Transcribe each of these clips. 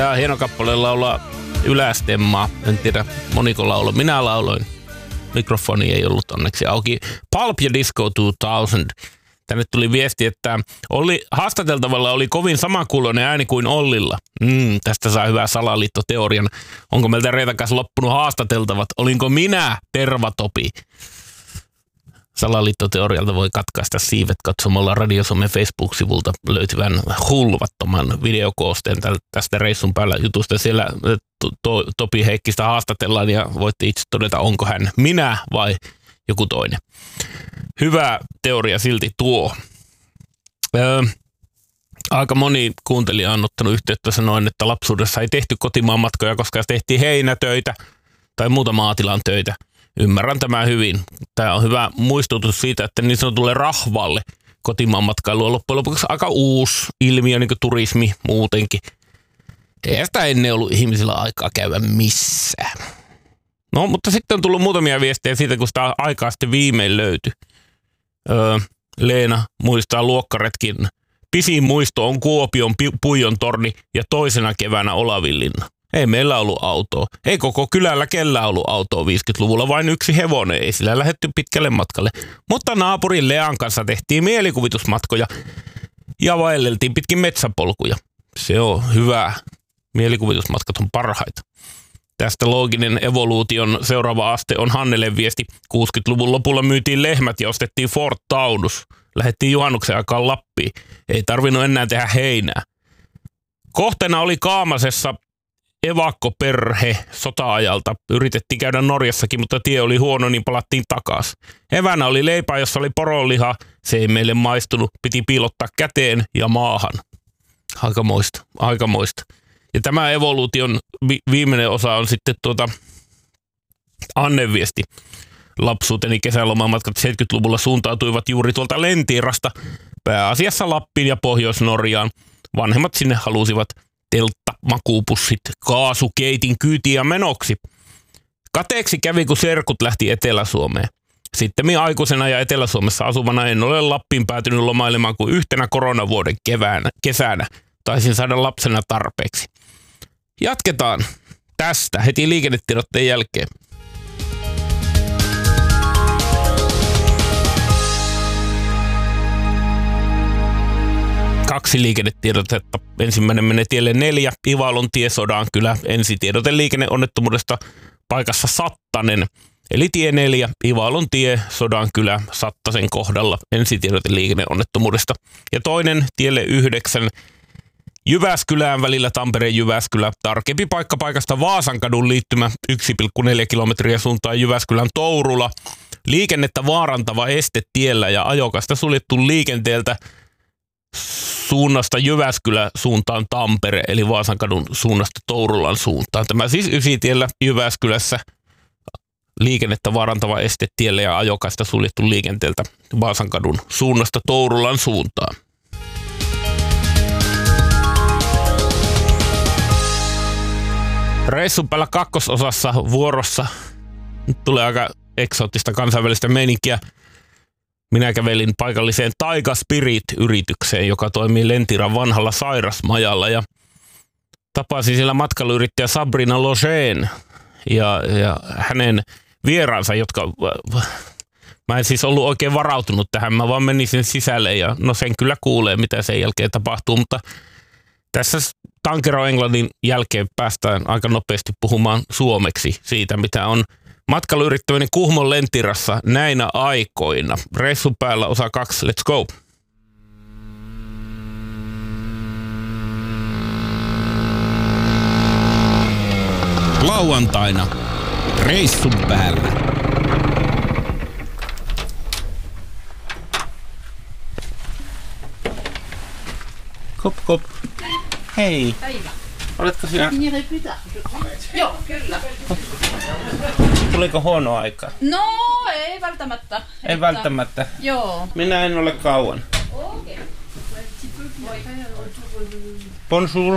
Ja hieno kappale laulaa ylästemmaa. En tiedä, moniko lauloi. Minä lauloin. Mikrofoni ei ollut onneksi auki. Pulp ja Disco 2000. Tänne tuli viesti, että haastateltavalla oli kovin samankuuloinen ääni kuin Ollilla. Tästä saa hyvää salaliittoteorian. Onko meiltä Reetan loppunut haastateltavat? Olinko minä Tervatopi? Salaliittoteorialta voi katkaista siivet katsomalla Radio Suomen Facebook-sivulta löytyvän hulvattoman videokoosteen tästä reissun päällä jutusta. Siellä Topi Heikkistä haastatellaan ja voitte itse todeta, onko hän minä vai joku toinen. Hyvä teoria silti tuo. Aika moni kuuntelija on ottanut yhteyttä sanoen, että lapsuudessa ei tehty kotimaan matkoja, koska tehtiin heinätöitä tai muuta maatilan töitä. Ymmärrän tämän hyvin. Tämä on hyvä muistutus siitä, että niin sanotulle rahvalle kotimaan matkailu on loppujen lopuksi aika uusi ilmiö, niin kuin turismi muutenkin. Ei sitä ennen ollut ihmisillä aikaa käydä missään. No, mutta sitten on tullut muutamia viestejä siitä, kun sitä aikaa sitten viimein löytyi. Leena muistaa luokkaretkin. Pisin muisto on Kuopion Puijon torni ja toisena keväänä Olavinlinna. Ei meillä ollut autoa. Ei koko kylällä kellään ollut autoa 50-luvulla, vain yksi hevonen. Ei sillä lähdetty pitkälle matkalle. Mutta naapurin Lean kanssa tehtiin mielikuvitusmatkoja ja vaelleltiin pitkin metsäpolkuja. Se on hyvä. Mielikuvitusmatkat on parhaita. Tästä looginen evoluution seuraava aste on Hannelen viesti. 60-luvun lopulla myytiin lehmät ja ostettiin Ford Taunus. Lähdettiin juhannuksen aikaan Lappiin. Ei tarvinnut enää tehdä heinää. Kohteena oli Kaamasessa evakkoperhe sota-ajalta. Yritettiin käydä Norjassakin, mutta tie oli huono, niin palattiin takaisin. Evänä oli leipä, jossa oli poronliha. Se ei meille maistunut. Piti piilottaa käteen ja maahan. Aikamoista. Ja tämä evoluution viimeinen osa on sitten Annen viesti. Lapsuuteni kesälomamatkat 70-luvulla suuntautuivat juuri tuolta Lentiirasta, pääasiassa Lappiin ja Pohjois-Norjaan. Vanhemmat sinne halusivat teltta, makuupussit, kaasukeitin kyytiä menoksi. Kateeksi kävi, kun serkut lähti Etelä-Suomeen. Sitten aikuisena ja Etelä-Suomessa asuvana en ole Lappiin päätynyt lomailemaan kuin yhtenä koronavuoden kesänä. Taisin saada lapsena tarpeeksi. Jatketaan tästä heti liikennetiedotteen jälkeen. Kaksi liikennetiedotetta. Ensimmäinen menee tielle 4, Ivalon tie, Sodankylä. Ensitiedote liikenneonnettomuudesta paikassa Sattanen. Eli tie 4, Ivalon tie, Sodankylä, Sattasen kohdalla. Ensitiedote liikenneonnettomuudesta. Ja toinen tielle 9, Jyväskylään välillä Tampere-Jyväskylä. Tarkempi paikka paikasta Vaasankadun liittymä 1,4 kilometriä suuntaan Jyväskylän Tourula. Liikennettä vaarantava este tiellä ja ajokasta suljettu liikenteeltä suunnasta Jyväskylä suuntaan Tampere, eli Vaasankadun suunnasta Tourulan suuntaan. Tämä siis Ysitiellä Jyväskylässä liikennettä vaarantava este tiellä ja ajokasta suljettu liikenteeltä Vaasankadun suunnasta Tourulan suuntaan. Reissun päällä kakkososassa vuorossa. Nyt tulee aika eksoottista kansainvälistä meininkiä. Minä kävelin paikalliseen Taiga Spirit-yritykseen, joka toimii Lentiran vanhalla sairasmajalla. Ja tapasin siellä matkailuyrittäjä Sabrina Logeen ja hänen vieraansa, jotka... Mä en siis ollut oikein varautunut tähän, mä vaan menin sen sisälle ja no sen kyllä kuulee, mitä sen jälkeen tapahtuu, mutta tässä Tankero Englannin jälkeen päästään aika nopeasti puhumaan suomeksi siitä, mitä on matkailuyrittäminen Kuhmon Lentirassa näinä aikoina. Reissun päällä osa 2, let's go! Lauantaina reissun päällä. Kop. Hei. Päivä. Oletko sinä? Joo, kyllä. Tuliko huono aika? No, ei välttämättä. Ei välttämättä. Joo. Minä en ole kauan. Okei. Bonjour.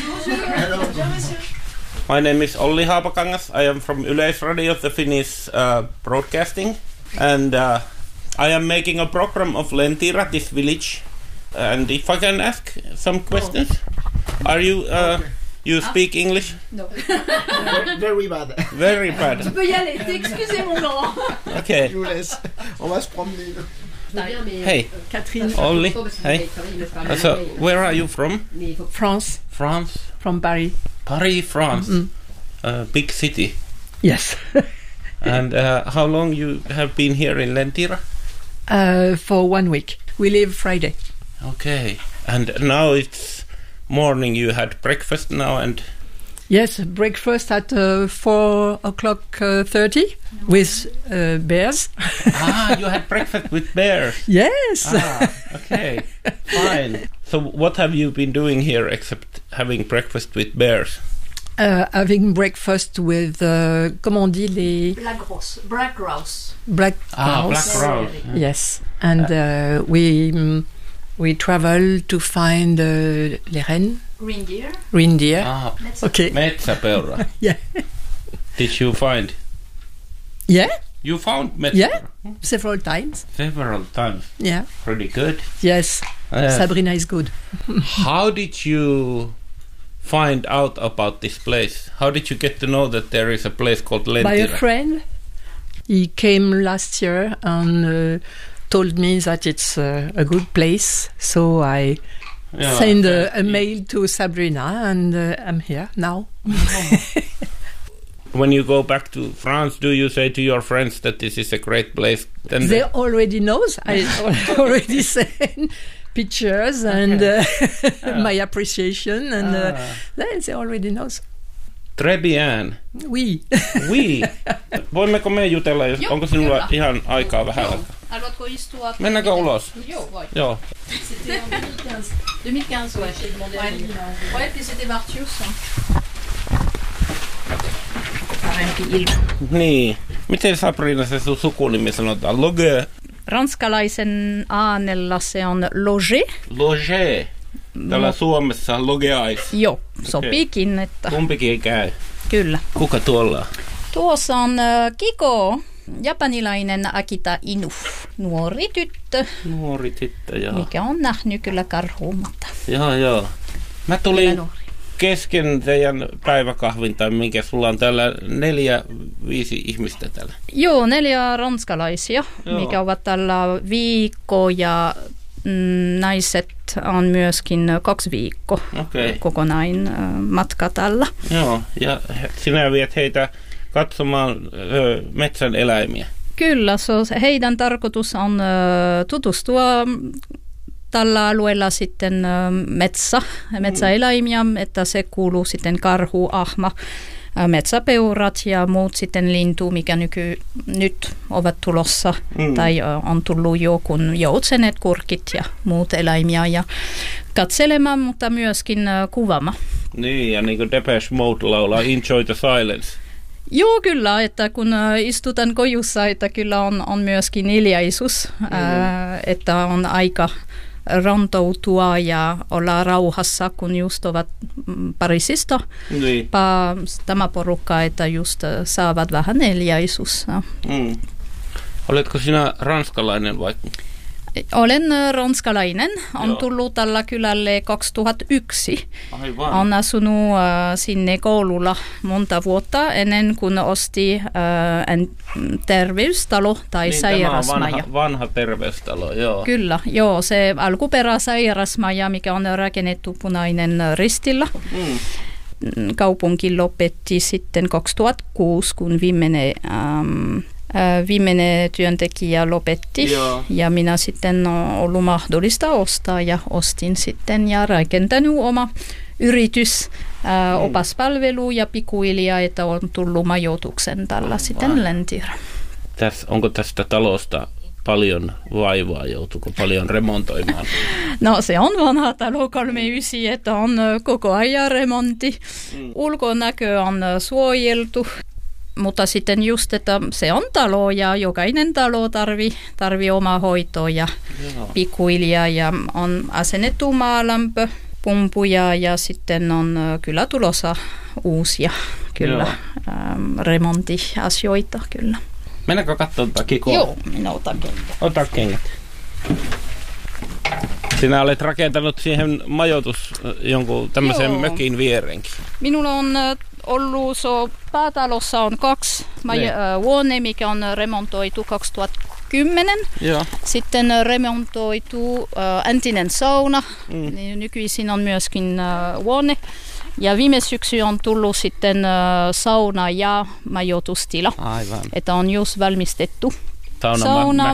My name is Olli Haapakangas. I am from Yleisradio, the Finnish broadcasting. And I am making a program of Lentira, this village. And if I can ask some questions. Are you You speak English? No. Very bad. Very bad. Tu peux y aller, t'es excusé mon grand. Okay. Je vous laisse. On va se promener. Hey, Catherine, Olli. Hey. So, where are you from? France, France. from Paris. Paris, France. Big city. Yes. And how long you have been here in Lentira? For 1 week. We leave Friday. Okay. And now it's morning. You had breakfast now and... Yes, breakfast at 4:30 with bears. you had breakfast with bears. Yes. Okay. Fine. So what have you been doing here except having breakfast with bears? Having breakfast with, comment on dit les... Black grouse. Black grouse. Black grouse. Black grouse. Yes. And we travel to find les rennes. Reindeer. Reindeer. Okay. Metsäpeura. Yeah. Did you find? Yeah. You found metsäpeura? Yeah. Several times. Several times. Yeah. Pretty good. Yes. Sabrina is good. How did you find out about this place? How did you get to know that there is a place called Lentira? By a friend. He came last year and told me that it's a good place. So I send a mail to Sabrina and I'm here now. When you go back to France, do you say to your friends that this is a great place? Then They already knows. I already sent pictures and my appreciation and they already knows. Très bien. Oui. Oui. Voimmeko me jutella, jos, Joo, onko sinulla kyllä. ihan aikaa vähän? Joo. Haluatko istua? Mennäänkö ulos? Joo, voi. Joo. C'était en 2015. 2015, ouais. J'ai demandé à Lily. Ouais, puis c'était Martius. Parempi ilma. Niin. Miten Sabrina se sun sukunimi sanotaan? Loge? Ranskalaisen äänellä se on loge. Loge. Täällä Suomessa on logeais. Joo, sopiikin, että Kumpikin käy. kyllä. Kuka tuolla on? Tuossa on Kiko, japanilainen Akita Inu, nuori tyttö, Nuori tyttö, joo. mikä on nähnyt kyllä karhuumatta. Joo. Mä tulin kesken teidän päiväkahvin tai minkä sulla on täällä 4-5 ihmistä täällä. Joo, 4 ranskalaisia, Joo. mikä ovat tällä viikko ja naiset on myöskin 2 viikkoa kokonain matka tällä. Joo, ja sinä viet heitä katsomaan metsän eläimiä. Kyllä, heidän tarkoitus on tutustua tällä alueella sitten metsäeläimiä, että se kuuluu sitten karhu, ahma, metsäpeurat ja muut sitten lintu, mikä nyt ovat tulossa tai on tullut jo, kun joutsenet, kurkit ja muut eläimiä ja katselemaan, mutta myöskin kuvaamaan. Niin, ja niin kuin Depeche Mode laulaa Enjoy the Silence. Joo, kyllä, että kun istutaan kojussa, että kyllä on myöskin hiljaisuus, että on aika rantoutua ja olla rauhassa, kun just ovat Pariisista. Niin. Tämä porukka, että just saavat vähän hiljaisuus. Oletko sinä ranskalainen vai? Olen ranskalainen. On tullut tällä kylälle 2001. Aivan. On asunut sinne koululla monta vuotta ennen kuin osti terveystalo tai niin, sairasmaja. Tämä on vanha terveystalo, joo. Kyllä, joo. Se alkuperäsairasmaja, mikä on rakennettu Punainen Ristillä. Kaupunki lopetti sitten 2006, kun viimeinen työntekijä lopetti. Joo. Ja minä sitten on ollut mahdollista ostaa ja ostin sitten ja rakentanut oma yritys, opaspalvelu ja pikkuhiljaa, että on tullut majoituksen tällä sitten Lentira. Onko tästä talosta paljon vaivaa, joutuuko paljon remontoimaan? No se on vanha talo 39, että on koko ajan remontti. Ulkonäkö on suojeltu. Mutta sitten just, että se on talo ja jokainen talo tarvii omaa hoitoa ja pikkuhiljaa ja on asennettu maalämpö, pumpuja ja sitten on kyllä tulossa uusia kyllä remonttiasioita kyllä. Mennäänkö katsomaan Kikoa? Joo, minä otan kengät. Ota kengät. Sinä olet rakentanut siihen jonkun tämmöisen mökin vierenkin. Minulla on ollut, päätalossa on 2 huone, mikä on remontoitu 2010. Joo. Sitten remontoitu entinen sauna. Nykyisin on myöskin huone. Ja viime syksy on tullut sitten sauna ja majoitustila. Aivan. Että on just valmistettu. Sauna,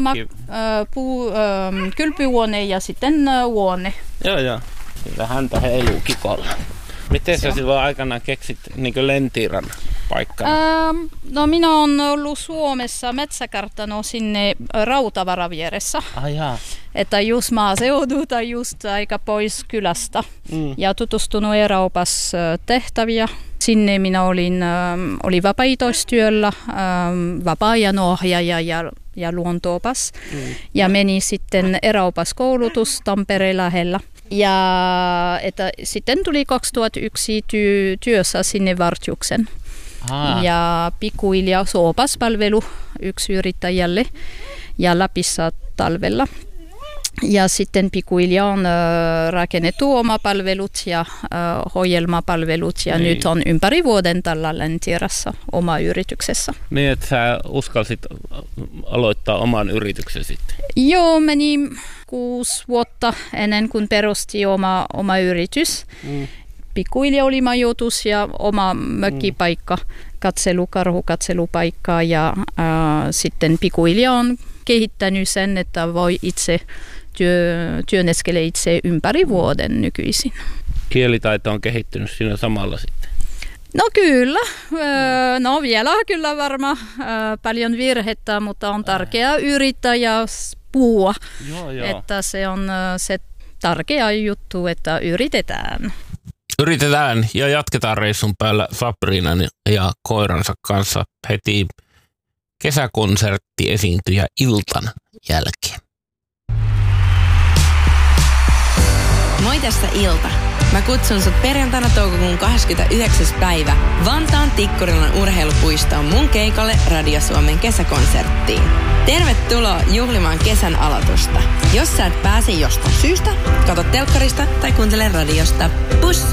kylpyhuone ja sitten huone. Joo. Sillä häntä heiluu kikolla. Miten sä silloin aikanaan keksit niin lentiran paikkana? No minä olen ollut Suomessa metsäkartano sinne Rautavaran vieressä. Että just maaseudulta, just aika pois kylästä. Ja tutustunut Euroopassa tehtäviä. Sinne minä olin vapaaehtoistyöllä, vapaa-ajan ohjaaja ja luontoopas. Ja menin sitten Euroopassa koulutus Tampereen lähellä. Ja että sitten tuli 2001 työssä sinne Vartiuksen. Ja pikkuhiljaa opaspalvelu yksi yrittäjälle ja Lapissa talvella. Ja sitten pikkuhiljaa on rakennettu oma palvelut ja ohjelmapalvelut ja nyt on ympäri vuoden tällä Lentirassa oma yrityksessä. Niin, että sä uskalsit aloittaa oman yrityksen sitten? Joo, meni 6 vuotta ennen kuin perusti oma yritys. Pikkuhiljaa oli majoitus ja oma mökkipaikka, karhukatselupaikka ja sitten pikkuhiljaa on kehittänyt sen, että voi itse työnneskele itse ympäri vuoden nykyisin. Kielitaito on kehittynyt siinä samalla sitten? No kyllä. No vielä kyllä varmaan paljon virhettä, mutta on tärkeää yrittää ja puhua. Joo. Että se on se tärkeä juttu, että yritetään. Yritetään ja jatketaan reissun päällä Sabrinan ja koiransa kanssa heti kesäkonserttiesiintyjä iltan jälkeen. Moi, tässä Ilta. Mä kutsun sut perjantaina toukokuun 29. päivä Vantaan Tikkurilan urheilupuistoon mun keikalle Radio Suomen kesäkonserttiin. Tervetuloa juhlimaan kesän aloitusta. Jos sä et pääse jostain syystä, katso telkkarista tai kuuntele radiosta. Pus!